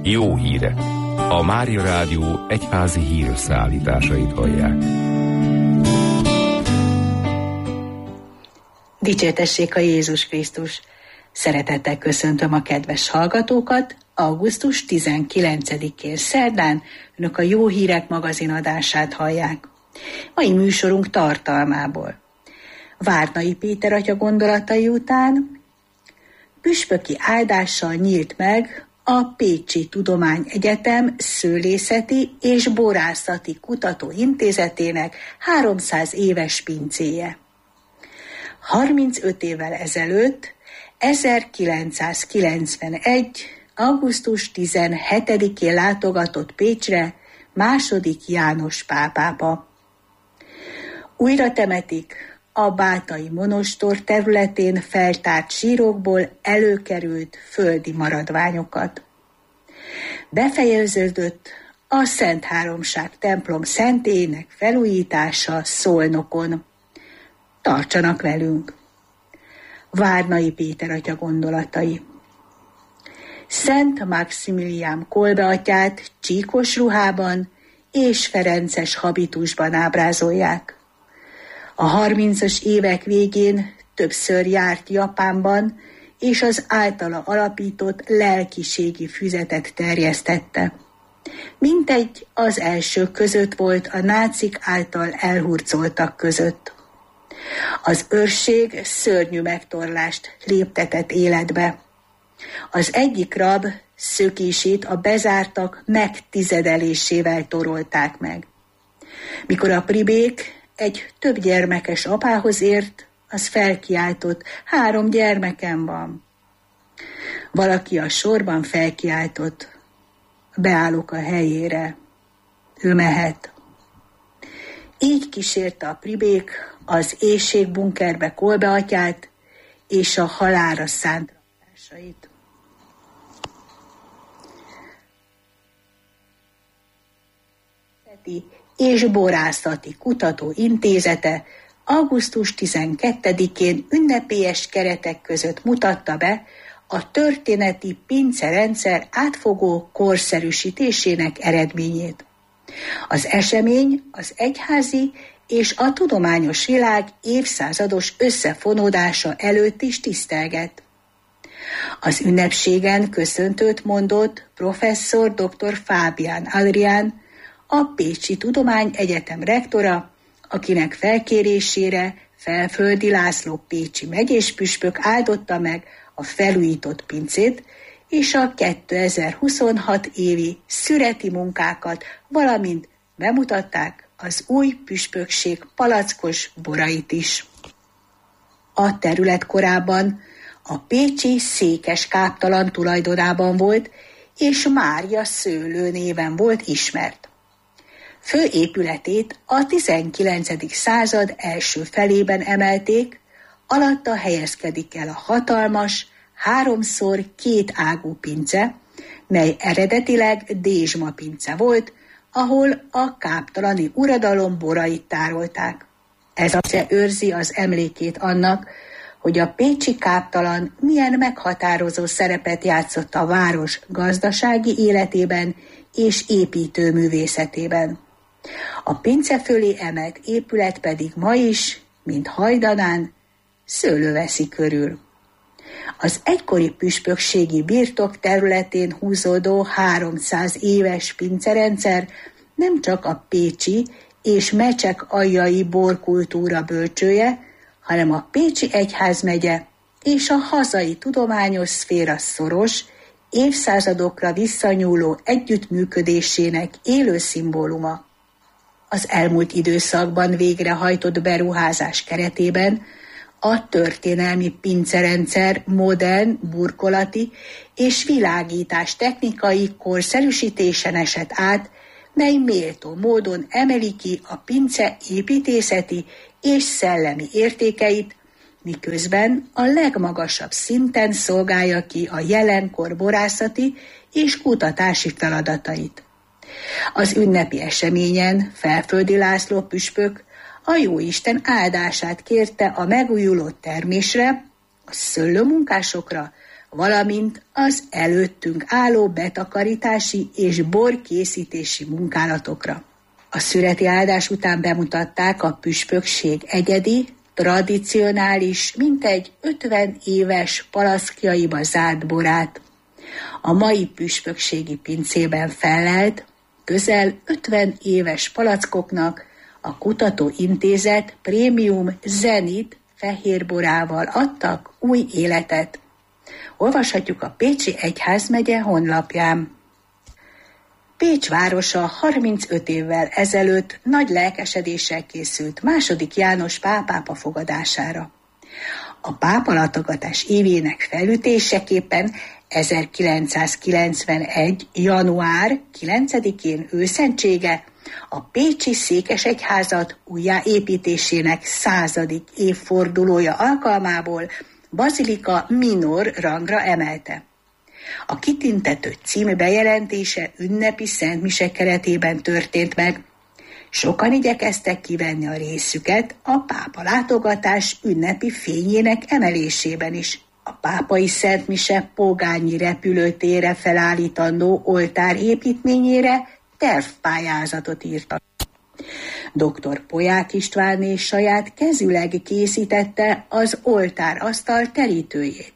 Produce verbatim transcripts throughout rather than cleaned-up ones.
Jó hírek. A Mária Rádió egyházi hírösszeállításait hallják. Dicsértessék a Jézus Krisztus! Szeretettel köszöntöm a kedves hallgatókat. augusztus tizenkilencedikén szerdán önök a Jó Hírek magazin adását hallják. Mai műsorunk tartalmából: Várnai Péter atya gondolatai után püspöki áldással nyílt meg a Pécsi Tudományegyetem Szőlészeti és Borászati Kutatóintézetének háromszáz éves pincéje. harmincöt évvel ezelőtt, ezerkilencszázkilencvenegy. augusztus tizenhetedikén látogatott Pécsre második János pápápa. Újra temetik a bátai monostor területén feltárt sírokból előkerült földi maradványokat. Befejeződött a Szent Háromság templom szentélyének felújítása Szolnokon. Tartsanak velünk! Várnai Péter atya gondolatai. Szent Maximilián Kolbe atyát csíkos ruhában és ferences habitusban ábrázolják. A harmincas évek végén többször járt Japánban, és az általa alapított lelkiségi füzetet terjesztette. Mintegy az elsők között volt a nácik által elhurcoltak között. Az őrség szörnyű megtorlást léptetett életbe. Az egyik rab szökését a bezártak megtizedelésével torolták meg. Mikor a pribék egy több gyermekes apához ért, az felkiáltott: három gyermekem van. Valaki a sorban felkiáltott: beállok a helyére, ő mehet. Így kísérte a pribék az éhségbunkerbe Kolbe atyát és a halálra szánt raktársait. És Borászati Kutatóintézete augusztus tizenkettedikén ünnepélyes keretek között mutatta be a történeti pincerendszer átfogó korszerűsítésének eredményét. Az esemény az egyházi és a tudományos világ évszázados összefonódása előtt is tisztelgett. Az ünnepségen köszöntőt mondott professzor dr. Fábián Adrián, a Pécsi Tudományegyetem rektora, akinek felkérésére Felföldi László pécsi megyéspüspök áldotta meg a felújított pincét és a kétezer-huszonhat évi szüreti munkákat, valamint bemutatták az új püspökség palackos borait is. A terület korábban a pécsi székes káptalan tulajdonában volt, és Mária Szőlő néven volt ismert. Fő épületét a tizenkilencedik század első felében emelték, alatta helyezkedik el a hatalmas, háromszor két ágú pince, mely eredetileg dézsma pince volt, ahol a káptalani uradalom borait tárolták. Ez a pince őrzi az emlékét annak, hogy a pécsi káptalan milyen meghatározó szerepet játszott a város gazdasági életében és építőművészetében. A pince fölé emelt épület pedig ma is, mint hajdanán, szőlő veszi körül. Az egykori püspökségi birtok területén húzódó háromszáz éves pincerendszer nem csak a pécsi és mecsekaljaui borkultúra bölcsője, hanem a Pécsi Egyházmegye és a hazai tudományos szféra szoros, évszázadokra visszanyúló együttműködésének élő szimbóluma. Az elmúlt időszakban végrehajtott beruházás keretében a történelmi pincerendszer modern, burkolati és világítás technikai korszerűsítésen esett át, mely méltó módon emeli ki a pince építészeti és szellemi értékeit, miközben a legmagasabb szinten szolgálja ki a jelenkor borászati és kutatási feladatait. Az ünnepi eseményen Felföldi László püspök a Jóisten áldását kérte a megújuló termésre, a szőlőmunkásokra, valamint az előttünk álló betakarítási és borkészítési munkálatokra. A szüreti áldás után bemutatták a püspökség egyedi, tradicionális, mintegy ötven éves palackjaiba zárt borát. A mai püspökségi pincében fellelt, közel ötven éves palackoknak a Kutatóintézet prémium zenit fehérborával adtak új életet. Olvashatjuk a Pécsi Egyházmegye honlapján. Pécs városa harmincöt évvel ezelőtt nagy lelkesedéssel készült második János Pál pápa fogadására. A pápalatogatás évének felütéseképpen ezerkilencszázkilencvenegy. január kilencedikén őszentsége a pécsi székesegyházat újjáépítésének századik évfordulója alkalmából bazilika minor rangra emelte. A kitüntető cím bejelentése ünnepi szentmise keretében történt meg. Sokan igyekeztek kivenni a részüket a pápa látogatás ünnepi fényének emelésében is. A pápai szentmise pogányi repülőtérre felállítandó oltár építményére tervpályázatot írtak. doktor Polyák Istvánné saját kezüleg készítette az oltárasztal terítőjét.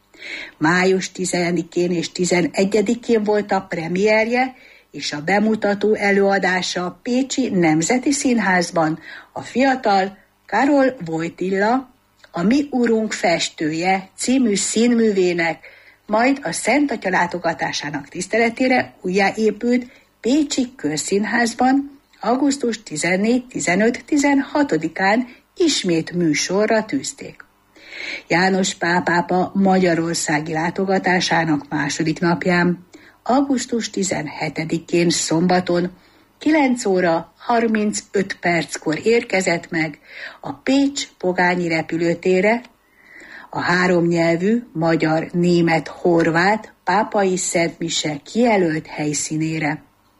május tizedikén és tizenegyedikén volt a premierje, és a bemutató előadása a Pécsi Nemzeti Színházban a fiatal Karol Wojtyla, a Mi Urunk festője című színművének, majd a Szent Atya látogatásának tiszteletére újjáépült Pécsi Közszínházban augusztus tizennégy, tizenöt, tizenhatodikán ismét műsorra tűzték. János Pál pápa magyarországi látogatásának második napján, augusztus tizenhetedikén szombaton kilenc óra harmincöt perckor érkezett meg a Pécs pogányi repülőtérre, a háromnyelvű magyar, német, horvát pápai szentmise kijelölt helyszínére.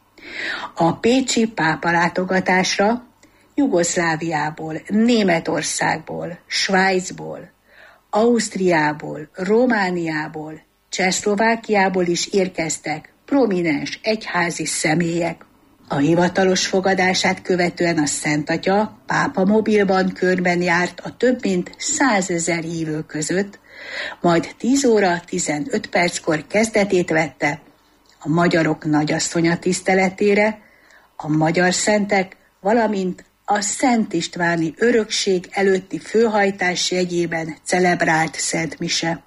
A pécsi pápa látogatásra Jugoszláviából, Németországból, Svájcból, Ausztriából, Romániából, Csehszlovákiából is érkeztek prominens egyházi személyek. A hivatalos fogadását követően a Szent Atya pápa mobilban körben járt a több mint százezer hívő között, majd tíz óra tizenöt perckor kezdetét vette a magyarok nagyasszonya tiszteletére, a magyar szentek, valamint a Szent Istváni örökség előtti főhajtás jegyében celebrált szentmise.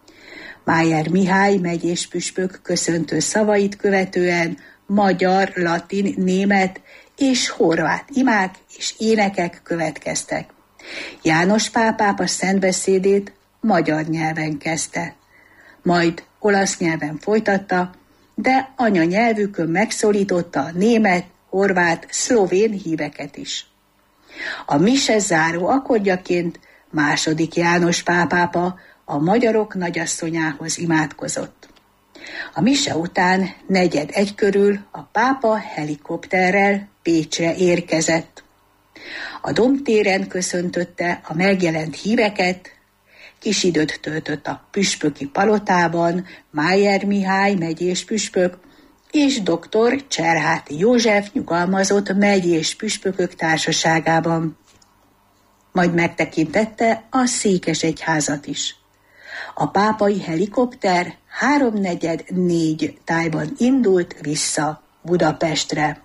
Májer Mihály megyés püspök köszöntő szavait követően magyar, latin, német és horvát imák és énekek következtek. János Pál pápa szentbeszédét magyar nyelven kezdte, majd olasz nyelven folytatta, de anyanyelvükön megszólította a német, horvát, szlovén híveket is. A mise záró akkordjaként második János Pál pápa a magyarok nagyasszonyához imádkozott. A mise után negyed egy körül a pápa helikopterrel Pécsre érkezett. A Domtéren köszöntötte a megjelent híveket, kis időt töltött a püspöki palotában Májer Mihály megyés püspök és doktor Cserháti József nyugalmazott megyés püspökök társaságában. Majd megtekintette a székesegyházat is. A pápai helikopter háromnegyed négy tájban indult vissza Budapestre.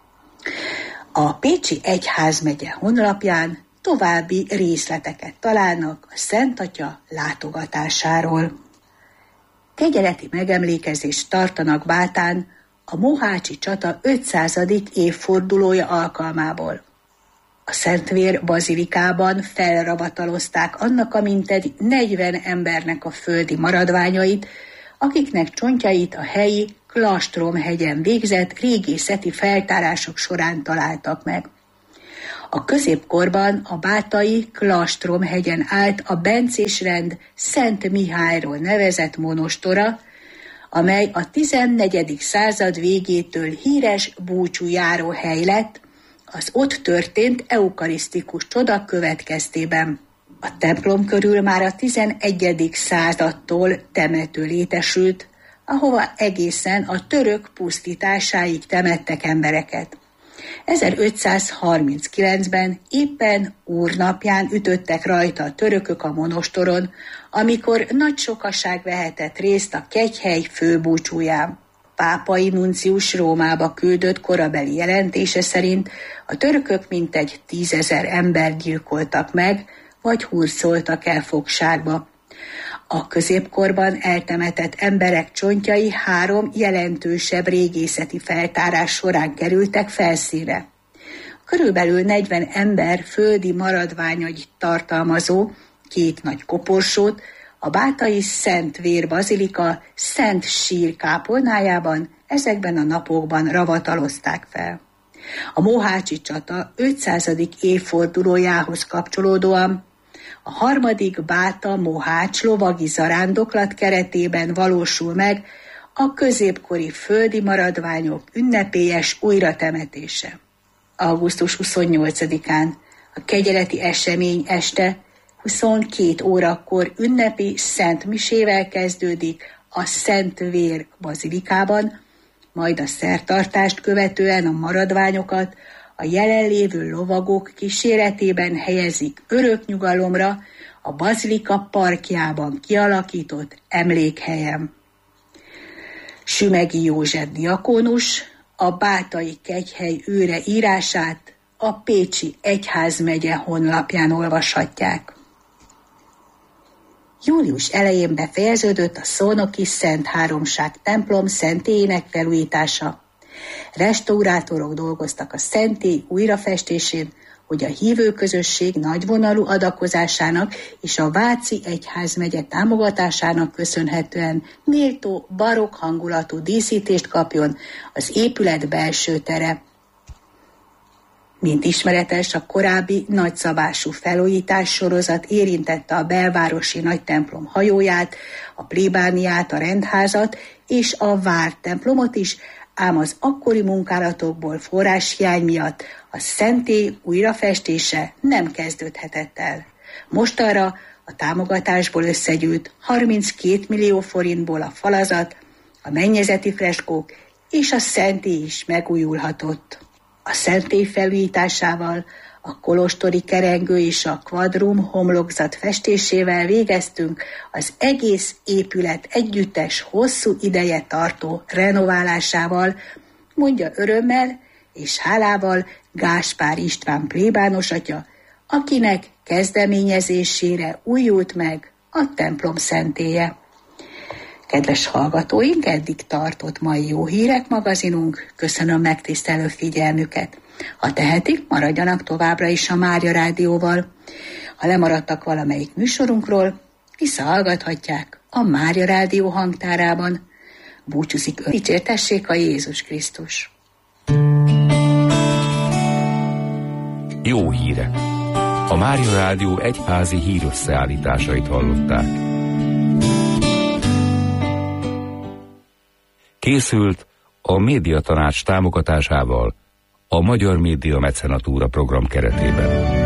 A Pécsi Egyházmegye honlapján további részleteket találnak a Szent Atya látogatásáról. Kegyeleti megemlékezést tartanak Bátán a mohácsi csata ötszázadik évfordulója alkalmából. A Szentvér bazilikában felravatalozták annak a mintegy negyven embernek a földi maradványait, akiknek csontjait a helyi Klastromhegyen végzett régészeti feltárások során találtak meg. A középkorban a bátai Klastromhegyen állt a bencésrend Szent Mihályról nevezett monostora, amely a tizennegyedik század végétől híres búcsújáróhely lett az ott történt eukarisztikus csoda következtében. A templom körül már a tizenegyedik századtól temető létesült, ahova egészen a török pusztításáig temettek embereket. ezerötszázharminckilencben éppen úrnapján ütöttek rajta a törökök a monostoron, amikor nagy sokaság vehetett részt a kegyhely főbúcsúján. Pápai nuncius Rómába küldött korabeli jelentése szerint a törökök mintegy tízezer embert gyilkoltak meg, vagy hurcoltak el fogságba. A középkorban eltemetett emberek csontjai három jelentősebb régészeti feltárás során kerültek felszínre. Körülbelül negyven ember földi maradványait tartalmazó két nagy koporsót a bátai Szent Vér Bazilika Szent Sír kápolnájában ezekben a napokban ravatalozták fel. A mohácsi csata ötszázadik évfordulójához kapcsolódóan a harmadik Báta-Mohács lovagi zarándoklat keretében valósul meg a középkori földi maradványok ünnepélyes újratemetése. augusztus huszonnyolcadikán a kegyeleti esemény este huszonkét órakor ünnepi szent misével kezdődik a Szent Vér Bazilikában, majd a szertartást követően a maradványokat a jelenlévő lovagok kíséretében helyezik örök nyugalomra a bazilika parkjában kialakított emlékhelyen. Sümegi József diakónus a bátai kegyhely őre írását a Pécsi Egyházmegye honlapján olvashatják. Július elején befejeződött a szolnoki Szent Háromság templom szentélyének felújítása. Restaurátorok dolgoztak a szentély újrafestésén, hogy a hívőközösség nagyvonalú adakozásának és a Váci Egyházmegye támogatásának köszönhetően méltó barokk hangulatú díszítést kapjon az épület belső tere. Mint ismeretes, a korábbi nagyszabású felújítás sorozat érintette a belvárosi nagytemplom hajóját, a plébániát, a rendházat és a vártemplomot is, ám az akkori munkálatokból forráshiány miatt a szentély újrafestése nem kezdődhetett el. Mostanra a támogatásból összegyűlt harminckét millió forintból a falazat, a mennyezeti freskók és a szentély is megújulhatott. A szentély felújításával, a kolostori kerengő és a kvadrum homlokzat festésével végeztünk az egész épület együttes hosszú ideje tartó renoválásával, mondja örömmel és hálával Gáspár István plébános atya, akinek kezdeményezésére újult meg a templom szentélye. Kedves hallgatóink, eddig tartott mai Jó Hírek magazinunk. Köszönöm megtisztelő figyelmüket. Ha tehetik, maradjanak továbbra is a Mária Rádióval. Ha lemaradtak valamelyik műsorunkról, visszahallgathatják a Mária Rádió hangtárában. Búcsúzik ön. Dicsértessék a Jézus Krisztus. Jó hírek. A Mária Rádió egyházi hírösszeállításait hallották. Készült a Médiatanács támogatásával a Magyar Média Mecenatúra program keretében.